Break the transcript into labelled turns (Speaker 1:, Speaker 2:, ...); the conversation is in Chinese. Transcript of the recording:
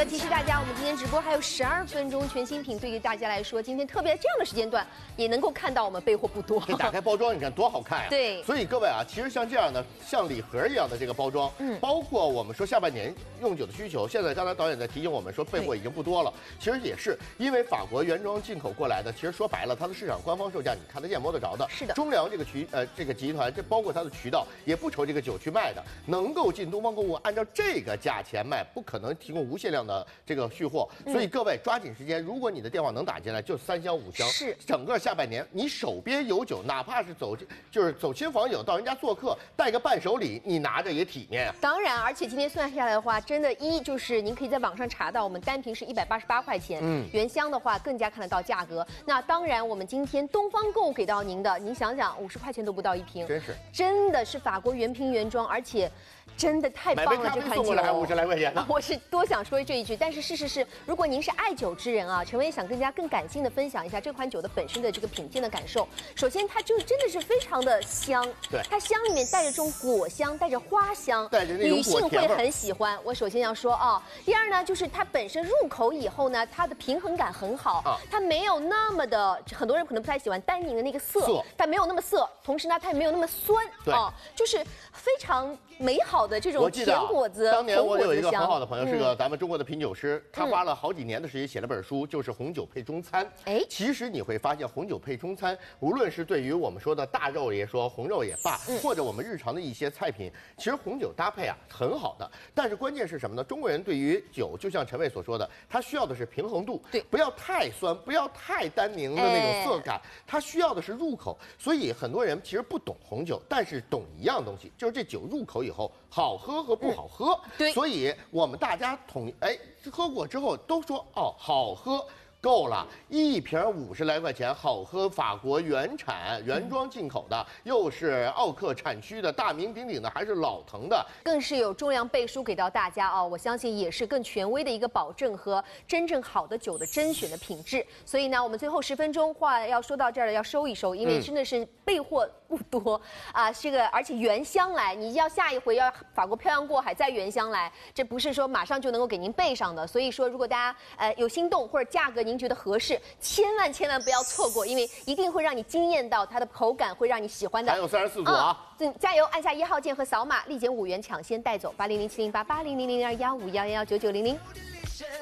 Speaker 1: 提示大家，我们今天直播还有12分钟，全新品对于大家来说，今天特别这样的时间段也能够看到我们备货不多。
Speaker 2: 这打开包装，你看多好看呀！
Speaker 1: 对，
Speaker 2: 所以各位啊，其实像这样的像礼盒一样的这个包装，包括我们说下半年用酒的需求，现在刚才导演在提醒我们说备货已经不多了，其实也是因为法国原装进口过来的，其实说白了，它的市场官方售价你看得见摸得着的。
Speaker 1: 是的，
Speaker 2: 中粮这个集团，这包括它的渠道也不愁这个酒去卖的，能够进东方购物按照这个价钱卖，不可能提供无限量的这个续货，所以各位抓紧时间，如果你的电话能打进来，就3箱5箱，
Speaker 1: 是
Speaker 2: 整个下半年你手边有酒，哪怕是走亲访友到人家做客，带个伴手礼，你拿着也体面啊。
Speaker 1: 当然，而且今天算下来的话，真的就是您可以在网上查到，我们单瓶是188块钱，原箱的话更加看得到价格。那当然，我们今天东方购给到您的，您想想50块钱都不到一瓶，真的是法国原瓶原装，而且。真的太棒了，这款酒
Speaker 2: 还50来块钱呢。
Speaker 1: 我是多想说这一句，但是事实是，如果您是爱酒之人啊，陈薇想更感性的分享一下这款酒的本身的这个品鉴的感受。首先，它就真的是非常的香，
Speaker 2: 对，
Speaker 1: 它香里面带着这种果香，带着花香，
Speaker 2: 带着那种
Speaker 1: 女性会很喜欢。我首先要说啊，第二呢，就是它本身入口以后呢，它的平衡感很好，它没有那么的，很多人可能不太喜欢单宁的那个涩，它没有那么涩，同时呢，它也没有那么酸，啊，就是非常美好的这种甜果子。
Speaker 2: 当年我有一个很好的朋友，是个咱们中国的品酒师，他花了好几年的时间写了本书，就是红酒配中餐。其实你会发现，红酒配中餐，无论是对于我们说的大肉也说，红肉也罢，或者我们日常的一些菜品，其实红酒搭配啊很好的。但是关键是什么呢？中国人对于酒，就像陈蔚所说的，他需要的是平衡度，对，不要太酸，不要太单宁的那种涩感，他需要的是入口。所以很多人其实不懂红酒，但是懂一样东西，就是这酒入口以后好喝和不好喝。对，所以我们大家喝过之后都说哦好喝。够了，一瓶50来块钱，好喝，法国原产原装进口的，又是奥克产区的，大名鼎鼎的，还是老藤的，
Speaker 1: 更是有中粮背书给到大家啊！我相信也是更权威的一个保证和真正好的酒的甄选的品质。所以呢，我们最后10分钟话要说到这儿了，要收一收，因为真的是备货不多啊，这个而且原箱来，你要下一回要法国漂洋过海再原箱来，这不是说马上就能够给您备上的。所以说，如果大家有心动或者价格您觉得合适，千万不要错过，因为一定会让你惊艳到，它的口感会让你喜欢的。
Speaker 2: 还有34组啊！
Speaker 1: 加油，按下1号键和扫码，立减5元抢先带走。8007088000215119900。